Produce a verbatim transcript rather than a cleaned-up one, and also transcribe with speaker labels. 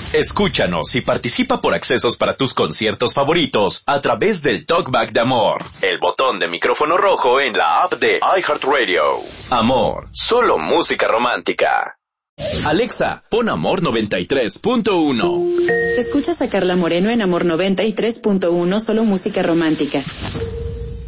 Speaker 1: Escúchanos y participa por accesos para tus conciertos favoritos a través del Talkback de Amor, el botón de micrófono rojo en la app de iHeartRadio. Amor, solo música romántica. Alexa, pon Amor noventa y tres punto uno.
Speaker 2: Escuchas a Carla Moreno en Amor noventa y tres punto uno, solo música romántica.